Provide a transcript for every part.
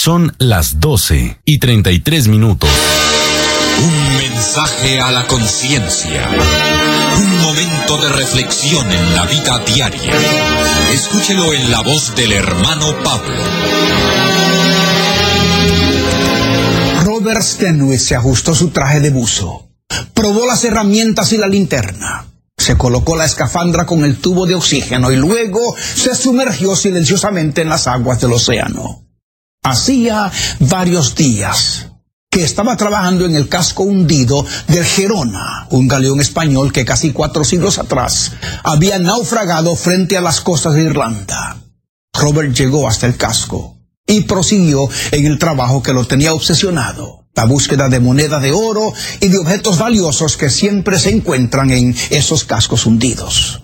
Son las 12:33. Un mensaje a la conciencia. Un momento de reflexión en la vida diaria. Escúchelo en la voz del hermano Pablo. Robert Stenwith se ajustó su traje de buzo, probó las herramientas y la linterna, se colocó la escafandra con el tubo de oxígeno y luego se sumergió silenciosamente en las aguas del océano. Hacía varios días que estaba trabajando en el casco hundido del Gerona, un galeón español que casi 4 siglos atrás había naufragado frente a las costas de Irlanda. Robert llegó hasta el casco y prosiguió en el trabajo que lo tenía obsesionado, la búsqueda de monedas de oro y de objetos valiosos que siempre se encuentran en esos cascos hundidos.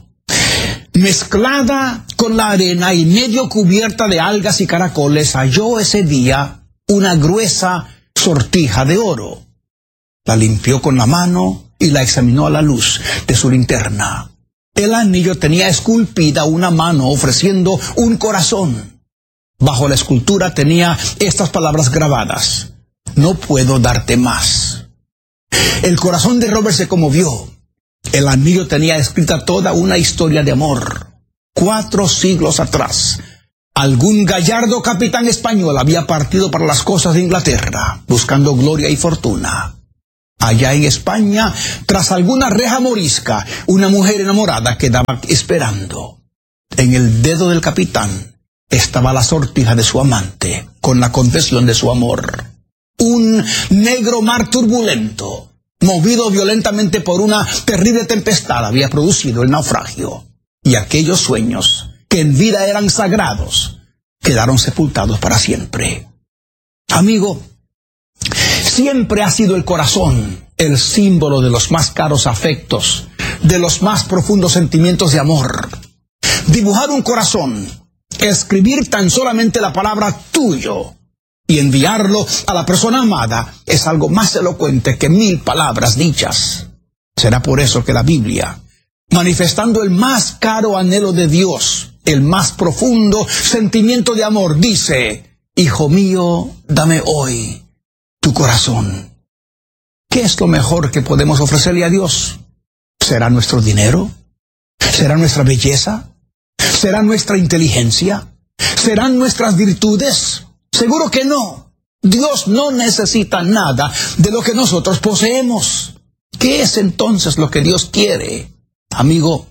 Mezclada con la arena y medio cubierta de algas y caracoles, halló ese día una gruesa sortija de oro. La limpió con la mano y la examinó a la luz de su linterna. El anillo tenía esculpida una mano ofreciendo un corazón. Bajo la escultura tenía estas palabras grabadas: no puedo darte más. El corazón de Robert se conmovió. El anillo tenía escrita toda una historia de amor. 4 siglos atrás, algún gallardo capitán español había partido para las costas de Inglaterra, buscando gloria y fortuna. Allá en España, tras alguna reja morisca, una mujer enamorada quedaba esperando. En el dedo del capitán estaba la sortija de su amante, con la confesión de su amor. Un negro mar turbulento, movido violentamente por una terrible tempestad, había producido el naufragio. Y aquellos sueños, que en vida eran sagrados, quedaron sepultados para siempre. Amigo, siempre ha sido el corazón el símbolo de los más caros afectos, de los más profundos sentimientos de amor. Dibujar un corazón, escribir tan solamente la palabra tuyo y enviarlo a la persona amada es algo más elocuente que 1000 palabras dichas. Será por eso que la Biblia, manifestando el más caro anhelo de Dios, el más profundo sentimiento de amor, dice: Hijo mío, dame hoy tu corazón. ¿Qué es lo mejor que podemos ofrecerle a Dios? ¿Será nuestro dinero? ¿Será nuestra belleza? ¿Será nuestra inteligencia? ¿Serán nuestras virtudes? Seguro que no. Dios no necesita nada de lo que nosotros poseemos. ¿Qué es entonces lo que Dios quiere? Amigo,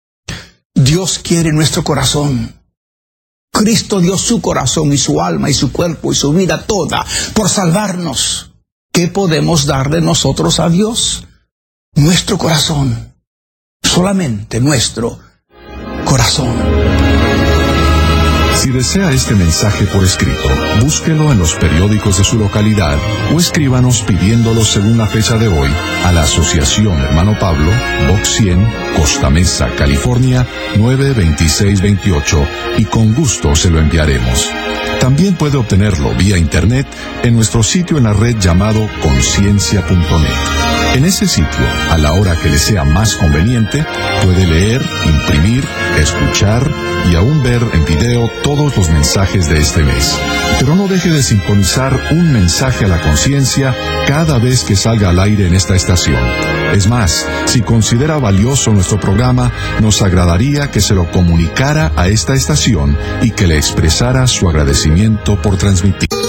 Dios quiere nuestro corazón. Cristo dio su corazón y su alma y su cuerpo y su vida toda por salvarnos. ¿Qué podemos darle nosotros a Dios? Nuestro corazón. Solamente nuestro corazón. Si desea este mensaje por escrito, búsquelo en los periódicos de su localidad o escríbanos pidiéndolo según la fecha de hoy a la Asociación Hermano Pablo, Box 100, Costa Mesa, California, 92628 y con gusto se lo enviaremos. También puede obtenerlo vía internet en nuestro sitio en la red llamado conciencia.net. En ese sitio, a la hora que le sea más conveniente, puede leer, imprimir, escuchar y aún ver en video todos los mensajes de este mes. Pero no deje de sintonizar un mensaje a la conciencia cada vez que salga al aire en esta estación. Es más, si considera valioso nuestro programa, nos agradaría que se lo comunicara a esta estación y que le expresara su agradecimiento por transmitir.